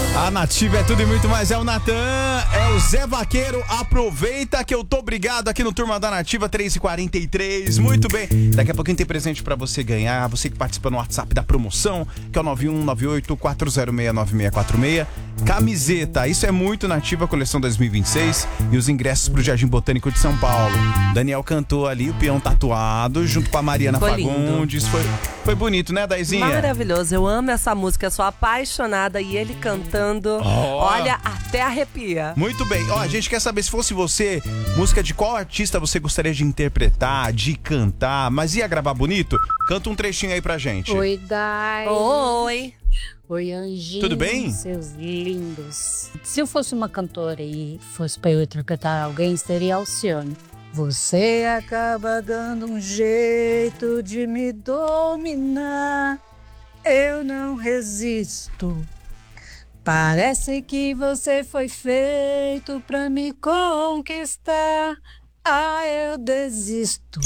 A Nativa é tudo e muito mais, é o Natan, é o Zé Vaqueiro. Aproveita que eu tô obrigado aqui no Turma da Nativa 3h43. Muito bem, daqui a pouquinho tem presente pra você ganhar. Você que participa no WhatsApp da promoção, que é o 9198-406-9646. Camiseta, isso é muito Nativa, coleção 2026. E os ingressos pro Jardim Botânico de São Paulo. Daniel cantou ali, o peão tatuado, junto com a Mariana Fagundes. Foi bonito, né, Daizinha? Maravilhoso, eu amo essa música, eu sou apaixonada e ele cantando, olha, até arrepia. Muito bem, a gente quer saber, se fosse você, música de qual artista você gostaria de interpretar, de cantar, mas ia gravar bonito? Canta um trechinho aí pra gente. Oi, Dai. Oi. Oi, anjinho. Tudo bem? Seus lindos. Se eu fosse uma cantora e fosse pra eu interpretar alguém, seria Alcione. Você acaba dando um jeito de me dominar. Eu não resisto. Parece que você foi feito pra me conquistar. Ah, eu desisto.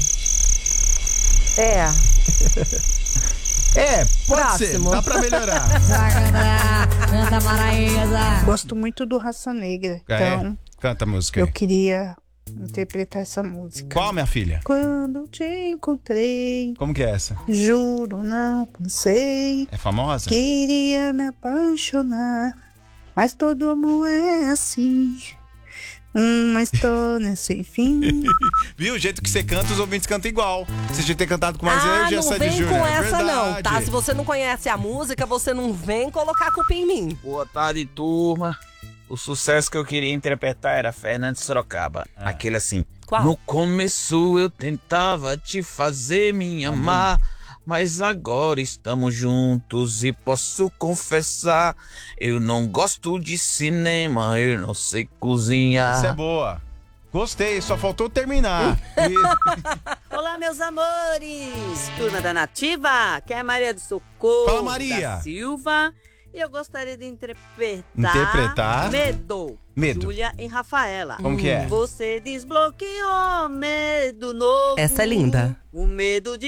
Pode Próximo. ser, dá pra melhorar. Canta Paraíba. Gosto muito do Raça Negra, então Canta a música eu aí. queria interpretar essa música. Qual, minha filha? Quando te encontrei, Como que é essa? juro não pensei, É famosa? queria me apaixonar, mas todo amor é assim, uma história sem fim. Viu? O jeito que você canta, os ouvintes cantam igual. Você tinha que ter cantado com mais energia, não Sandy vem Júnior. com É essa não, verdade. tá? Se você não conhece a música, você não vem colocar a culpa em mim. Boa tarde, turma. O sucesso que eu queria interpretar era Fernando Sorocaba. Aquele assim. Qual? No começo eu tentava te fazer me amar, mas agora estamos juntos e posso confessar, eu não gosto de cinema, eu não sei cozinhar. Essa é boa. Gostei, só faltou terminar. Olá, meus amores! Turma da Nativa, que é a Maria do Socorro Fala, Maria. da Silva. E eu gostaria de interpretar... Medo. Júlia e Rafaela. Como que é? Você desbloqueou medo novo. Essa é linda. O medo de